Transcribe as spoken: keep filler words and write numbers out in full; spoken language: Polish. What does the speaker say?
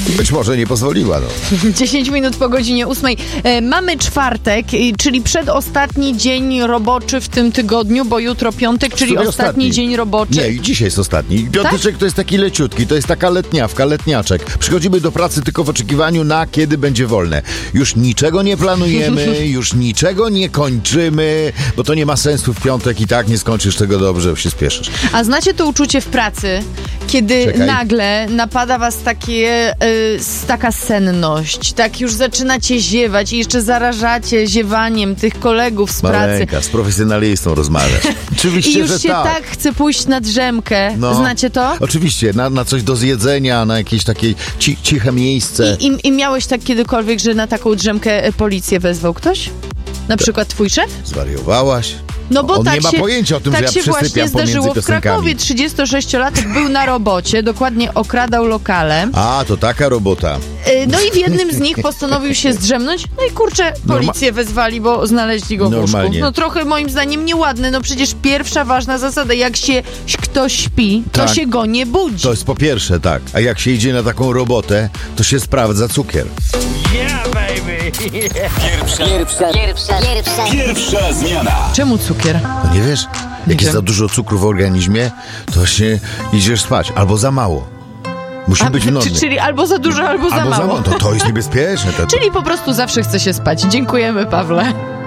Być może nie pozwoliła, no. dziesięć minut po godzinie ósmej. E, mamy czwartek, e, czyli przedostatni dzień roboczy w tym tygodniu, bo jutro piątek, czyli ostatni, ostatni dzień roboczy. Nie, i dzisiaj jest ostatni. Piąteczek tak? To jest taki leciutki, to jest taka letniawka, letniaczek. Przychodzimy do pracy tylko w oczekiwaniu na kiedy będzie wolne. Już niczego nie planujemy, już niczego nie kończymy, bo to nie ma sensu w piątek i tak nie skończysz tego dobrze, bo się spieszysz. A znacie to uczucie w pracy, kiedy Czekaj. nagle napada was takie, y, taka senność, tak już zaczynacie ziewać i jeszcze zarażacie ziewaniem tych kolegów z pracy. Maleńka, z profesjonalistą rozmawiasz. Oczywiście, I już że się tak. tak chce pójść na drzemkę. No, Znacie to? Oczywiście, na, na coś do zjedzenia, na jakieś takie ci, ciche miejsce. I, i, I miałeś tak kiedykolwiek, że na taką drzemkę e, policję wezwał ktoś? Na przykład twój szef? Zwariowałaś? No bo On tak nie ma się, pojęcia o tym, tak że ja się właśnie przesypiam pomiędzy zdarzyło w piosenkami. Krakowie. trzydziestosześciolatek był na robocie, dokładnie okradał lokale. A, to taka robota. Yy, No i w jednym z nich postanowił się zdrzemnąć. No i kurczę, policję wezwali, bo znaleźli go w łóżku. Normalnie. No trochę moim zdaniem nieładne. No przecież pierwsza ważna zasada, jak się ktoś śpi, to Tak. się go nie budzi. To jest po pierwsze, tak. A jak się idzie na taką robotę, to się sprawdza cukier. Yeah, baby! Pierwsza, pierwsza, pierwsza, pierwsza, Pierwsza zmiana. Czemu cukier? No nie wiesz? Jak jest wiem. za dużo cukru w organizmie, to się idziesz spać. Albo za mało. Musi A, być czy, nocny. czyli albo za dużo, albo za Albo mało. za mało. To, to jest niebezpieczne. To, Czyli po prostu zawsze chce się spać. Dziękujemy, Pawle.